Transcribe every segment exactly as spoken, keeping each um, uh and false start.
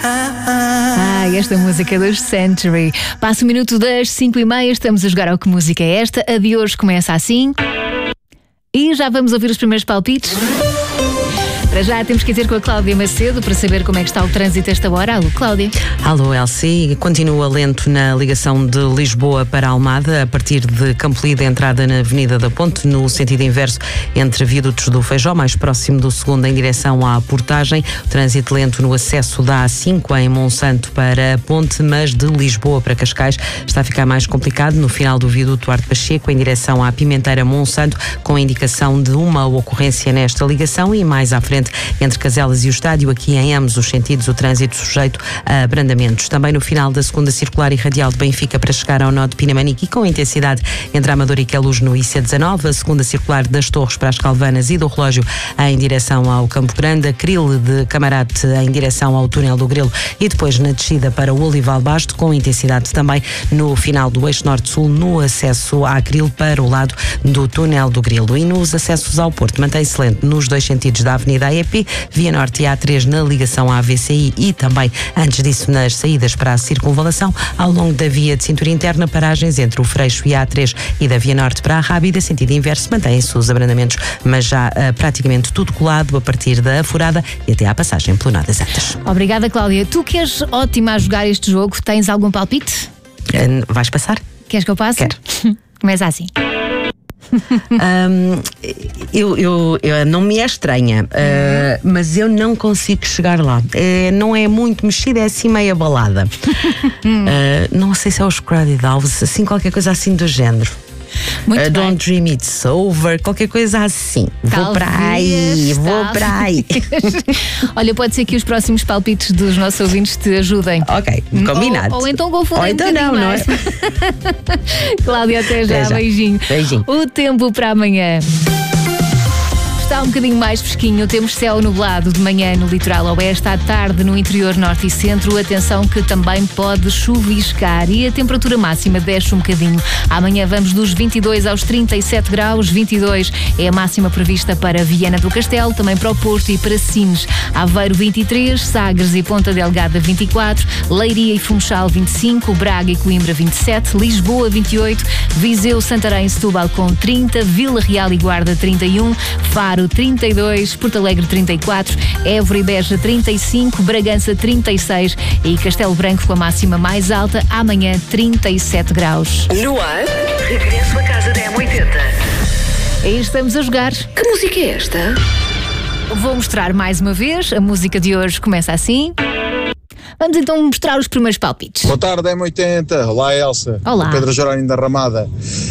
Ah, esta música dos Century. Passa o minuto das cinco e meia, estamos a jogar ao Que Música é Esta? A de hoje começa assim. E já vamos ouvir os primeiros palpites. Para já temos que ir ter com a Cláudia Macedo para saber como é que está o trânsito esta hora. Alô, Cláudia. Alô, Elsie. Continua lento na ligação de Lisboa para Almada, a partir de Campolide, entrada na Avenida da Ponte, no sentido inverso, entre viadutos do Feijó, mais próximo do segundo em direção à Portagem. O trânsito lento no acesso da A cinco em Monsanto para a Ponte, mas de Lisboa para Cascais está a ficar mais complicado no final do viaduto Arte Pacheco, em direção à Pimenteira Monsanto, com a indicação de uma ocorrência nesta ligação, e mais à frente entre Caselas e o Estádio, aqui em ambos os sentidos, o trânsito sujeito a abrandamentos. Também no final da segunda circular e radial de Benfica para chegar ao nó de Pinamanique, e com intensidade entre a Amadora e Queluz no I C dezanove, a segunda circular das Torres para as Calvanas e do Relógio em direção ao Campo Grande, a Cril de Camarate em direção ao Túnel do Grilo, e depois na descida para o Olival Basto, com intensidade também no final do eixo norte-sul, no acesso à Cril para o lado do Túnel do Grilo. E nos acessos ao Porto, mantém-se lento nos dois sentidos da Avenida A E P, Via Norte e A três na ligação à A V C I, e também, antes disso, nas saídas para a circunvalação. Ao longo da via de cintura interna, paragens entre o Freixo e a A três, e da Via Norte para a Rábida, sentido inverso, mantêm-se os abrandamentos, mas já uh, praticamente tudo colado a partir da Afurada e até à passagem pelo Nó das Antas. Obrigada, Cláudia. Tu que és ótima a jogar este jogo, tens algum palpite? Uh, vais passar? Queres que eu passe? Quero. Começa assim. um, eu, eu, eu não me é estranha, uh, mas eu não consigo chegar lá. Uh, não é muito mexida, é assim meio balada. uh, não sei se é os Crowded House, assim, qualquer coisa assim do género. Muito uh, bem. Don't Dream It's Over, qualquer coisa assim. Talvez, vou para aí, vou talvez. para aí. Olha, pode ser que os próximos palpites dos nossos ouvintes te ajudem. Ok, combinado. Ou, ou então confundem Ou então um não, não é? Cláudia, até já. Até já. Beijinho. Beijinho. O tempo para amanhã. Está um bocadinho mais fresquinho, temos céu nublado de manhã no litoral oeste, à tarde no interior norte e centro. Atenção que também pode chuviscar e a temperatura máxima desce um bocadinho. Amanhã vamos dos vinte e dois aos trinta e sete graus, vinte e dois é a máxima prevista para Viana do Castelo, também para o Porto e para Sines. Aveiro vinte e três, Sagres e Ponta Delgada vinte e quatro, Leiria e Funchal vinte e cinco, Braga e Coimbra vinte e sete, Lisboa vinte e oito, Viseu, Santarém e Setúbal com trinta, Vila Real e Guarda trinta e um, Faro trinta e dois, Porto Alegre trinta e quatro, Évora e Beja trinta e cinco, Bragança trinta e seis e Castelo Branco com a máxima mais alta, amanhã trinta e sete graus. No ar, regresso a casa da M oitenta. Aí estamos a jogar. Que música é esta? Vou mostrar mais uma vez, a música de hoje começa assim. Vamos então mostrar os primeiros palpites. Boa tarde, M oitenta. Olá, Elsa. Olá. Pedro Jerónimo da Ramada.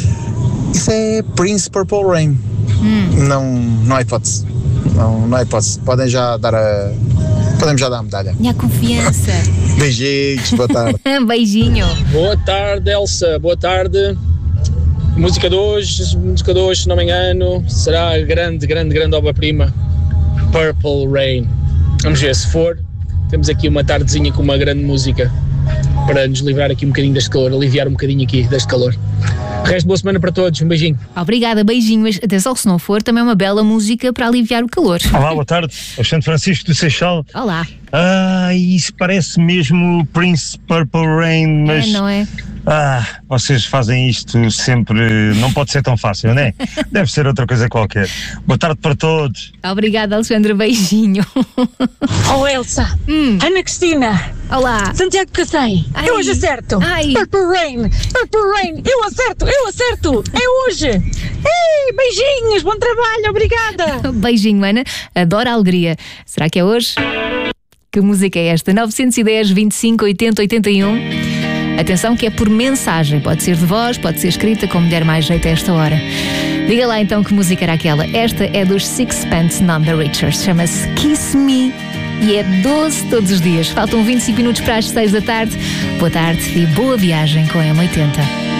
Isso é Prince Purple Rain. Hum. Não, não há hipótese. Não, não há hipótese. Podem já dar a. Podemos já dar a medalha. Minha confiança. Beijinhos, boa tarde. Beijinho. Boa tarde, Elsa. Boa tarde. Música de hoje, música de hoje, se não me engano, será a grande, grande, grande obra-prima, Purple Rain. Vamos ver se for. Temos aqui uma tardezinha com uma grande música para nos livrar aqui um bocadinho deste calor, aliviar um bocadinho aqui deste calor. Resto, boa semana para todos, um beijinho. Obrigada, beijinho, mas atenção, se não for, também é uma bela música para aliviar o calor. Olá, boa tarde, Alexandre Francisco do Seixal. Olá. Ah, isso parece mesmo Prince Purple Rain, mas... É, não é? Ah, vocês fazem isto sempre, não pode ser tão fácil, não é? Deve ser outra coisa qualquer. Boa tarde para todos. Obrigada, Alexandre, beijinho. Oh, Elsa, hum. Ana Cristina. Olá. Santiago Cacém, eu hoje acerto. Ai. Purple Rain, Purple Rain, eu acerto, eu acerto, é hoje. Ei, beijinhos, bom trabalho, obrigada. Beijinho, Ana, adoro a alegria. Será que é hoje? Que música é esta? nove um zero, vinte e cinco, oitenta, oitenta e um. Atenção que é por mensagem, pode ser de voz, pode ser escrita, como der mais jeito a esta hora. Diga lá então que música era aquela. Esta é dos Sixpence None the Richer, chama-se Kiss Me e é doze todos os dias. Faltam vinte e cinco minutos para as seis da tarde. Boa tarde e boa viagem com a M oitenta.